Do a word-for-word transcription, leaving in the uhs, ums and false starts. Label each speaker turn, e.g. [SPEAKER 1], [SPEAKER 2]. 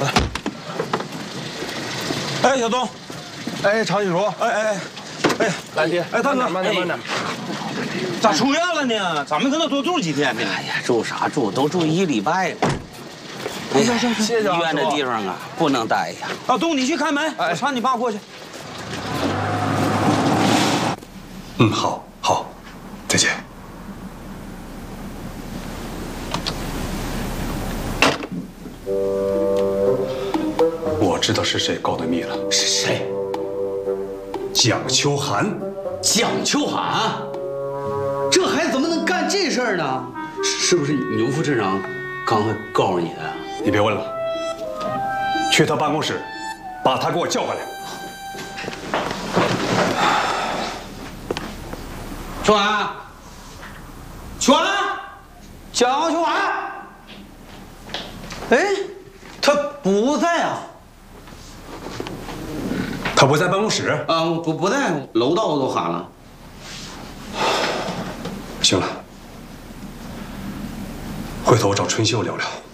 [SPEAKER 1] 哎，小东，
[SPEAKER 2] 哎，常玉茹，
[SPEAKER 1] 哎哎哎，哎，
[SPEAKER 2] 来爹，
[SPEAKER 1] 哎，大哥，
[SPEAKER 2] 慢点慢点。
[SPEAKER 1] 咋出院了呢？咱们搁那多住几天呢？
[SPEAKER 3] 哎呀，住啥住？都住一礼拜了。哎呀，
[SPEAKER 2] 谢谢
[SPEAKER 3] 医院这地方啊，不能待呀。
[SPEAKER 1] 老东，你去开门，我搀你爸过去。
[SPEAKER 4] 嗯，好，好，再见。我知道是谁告的密了。
[SPEAKER 3] 是谁？
[SPEAKER 4] 蒋秋寒。
[SPEAKER 3] 蒋秋寒？这孩子怎么能干这事儿呢？是不是牛副镇长刚才告诉你的？
[SPEAKER 4] 你别问了，去他办公室，把他给我叫回来。
[SPEAKER 3] 秋寒，秋寒，蒋秋寒。哎，他不在啊。
[SPEAKER 4] 他不在办公室？
[SPEAKER 3] 啊，不不在，楼道我都喊了。
[SPEAKER 4] 行了，回头我找春秀聊聊。